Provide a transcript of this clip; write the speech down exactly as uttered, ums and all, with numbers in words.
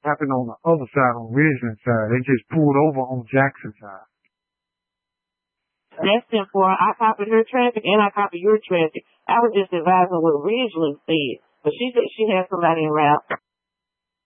happened on the other side, on Ridgeland side. They just pulled over on Jackson side. That's important. I copied her traffic and I copied your traffic. I was just advising what Ridgeland said. But she said she had somebody in route.